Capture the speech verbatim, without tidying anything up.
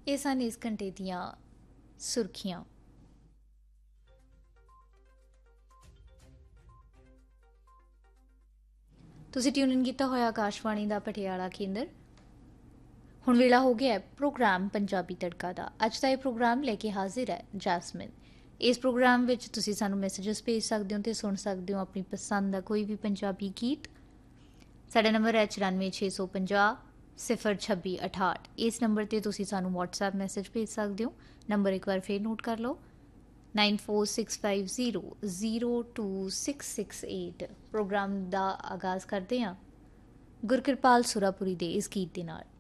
ਇਹ ਸਨ ਇਸ ਘੰਟੇ ਦੀਆਂ ਸੁਰਖੀਆਂ। ਤੁਸੀਂ ਟਿਊਨ ਇਨ ਕੀਤਾ ਹੋਇਆ ਆਕਾਸ਼ਵਾਣੀ ਦਾ ਪਟਿਆਲਾ ਕੇਂਦਰ। ਹੁਣ ਵੇਲਾ ਹੋ ਗਿਆ ਪ੍ਰੋਗਰਾਮ ਪੰਜਾਬੀ ਤੜਕਾ ਦਾ। ਅੱਜ ਦਾ ਇਹ ਪ੍ਰੋਗਰਾਮ ਲੈ ਕੇ ਹਾਜ਼ਰ ਹੈ ਜੈਸਮਿਨ। ਇਸ ਪ੍ਰੋਗਰਾਮ ਵਿੱਚ ਤੁਸੀਂ ਸਾਨੂੰ ਮੈਸੇਜਸ ਭੇਜ ਸਕਦੇ ਹੋ ਅਤੇ ਸੁਣ ਸਕਦੇ ਹੋ ਆਪਣੀ ਪਸੰਦ ਦਾ ਕੋਈ ਵੀ ਪੰਜਾਬੀ ਗੀਤ। ਸਾਡਾ ਨੰਬਰ ਹੈ ਚੁਰਾਨਵੇਂ ਛੇ ਸੌ ਪੰਜਾਹ ਸਿਫਰ ਛੱਬੀ ਅਠਾਹਠ। ਇਸ ਨੰਬਰ 'ਤੇ ਤੁਸੀਂ ਸਾਨੂੰ ਵਟਸਐਪ ਮੈਸੇਜ ਭੇਜ ਸਕਦੇ ਹੋ। ਨੰਬਰ ਇੱਕ ਵਾਰ ਫਿਰ ਨੋਟ ਕਰ ਲਓ, nine four six five zero zero two six six eight. Programme ਦਾ ਆਗਾਜ਼ ਕਰਦੇ ਹਾਂ ਗੁਰਕਿਰਪਾਲ ਸੁਰਾਪੁਰੀ ਦੇ ਇਸ ਗੀਤ ਦੇ ਨਾਲ।